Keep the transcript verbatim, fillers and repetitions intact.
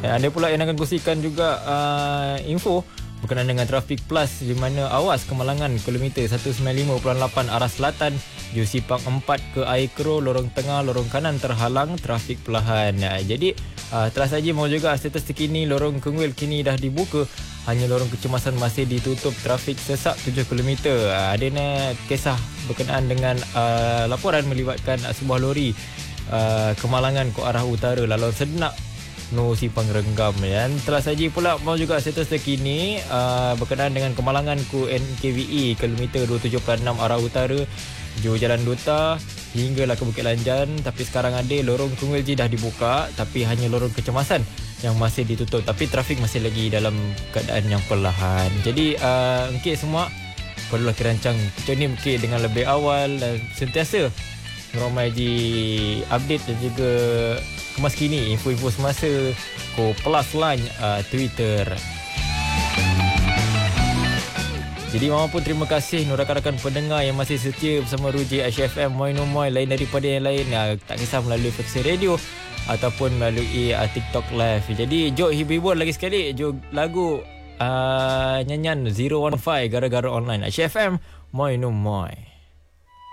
Dan ada pula yang akan kongsikan juga uh, info berkenaan dengan trafik plus di mana awas kemalangan kilometer seratus sembilan puluh lima perpuluhan lapan arah selatan, Jurus Sipang empat ke Air Keroh, lorong tengah, lorong kanan terhalang, trafik perlahan. Uh, jadi uh, telah saja mahu juga status terkini lorong Kengwil kini dah dibuka, hanya lorong kecemasan masih ditutup, trafik sesak tujuh kilometer. Uh, ada nak kisah berkenaan dengan uh, laporan melibatkan uh, sebuah lori uh, kemalangan ke arah utara, laluan sedenak No Sipang Renggam. Dan telah saja pula mau juga status terkini uh, berkenaan dengan kemalangan ku N K V E kilometer dua puluh tujuh perpuluhan enam arah utara, jauh Jalan Duta hinggalah ke Bukit Lanjan. Tapi sekarang ada lorong Kungwil J dah dibuka, tapi hanya lorong kecemasan yang masih ditutup, tapi trafik masih lagi dalam keadaan yang perlahan. Jadi uh, mungkin semua perlulah dirancang macam ni mungkin dengan lebih awal dan sentiasa ramai di update dan juga kemas kini info-info semasa ko plus line uh, Twitter. Jadi mama pun terima kasih rakan-rakan pendengar yang masih setia bersama Ruji Aisyah F M Moi No Moi. Lain daripada yang lain, uh, tak kisah melalui frekuensi radio ataupun melalui uh, TikTok live. Jadi jom hibur-hibur lagi sekali, jom lagu uh, nyanyian zero one five gara-gara online Aisyah F M Moi No Moi.